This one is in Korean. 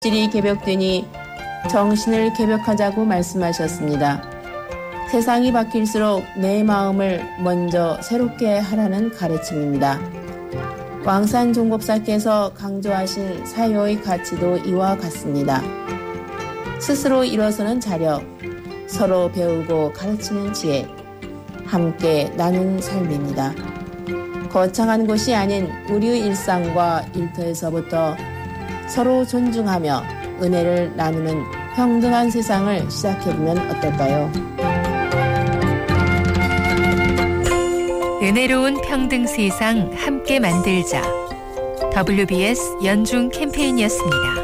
질이 개벽되니 정신을 개벽하자고 말씀하셨습니다. 세상이 바뀔수록 내 마음을 먼저 새롭게 하라는 가르침입니다. 왕산 종법사께서 강조하신 사유의 가치도 이와 같습니다. 스스로 일어서는 자력, 서로 배우고 가르치는 지혜, 함께 나누는 삶입니다. 거창한 것이 아닌 우리의 일상과 일터에서부터 서로 존중하며 은혜를 나누는 평등한 세상을 시작해보면 어떨까요? 은혜로운 평등 세상 함께 만들자. WBS 연중 캠페인이었습니다.